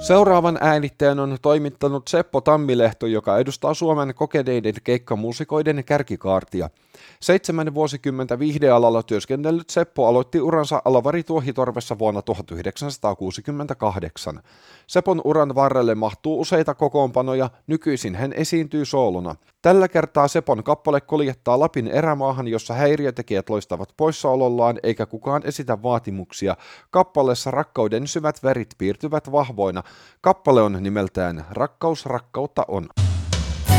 Seuraavan äänitteen on toimittanut Seppo Tammilehto, joka edustaa Suomen kokeneiden keikkamuusikoiden kärkikaartia. 7 vuosikymmentä viihdealalla työskennellyt Seppo aloitti uransa Alvari Tuohitorvessa vuonna 1968. Sepon uran varrelle mahtuu useita kokoonpanoja, nykyisin hän esiintyy soolona. Tällä kertaa Sepon kappale kuljettaa Lapin erämaahan, jossa häiriötekijät loistavat poissaolollaan eikä kukaan esitä vaatimuksia. Kappaleessa rakkauden syvät värit piirtyvät vahvoina. Kappale on nimeltään Rakkaus rakkautta on.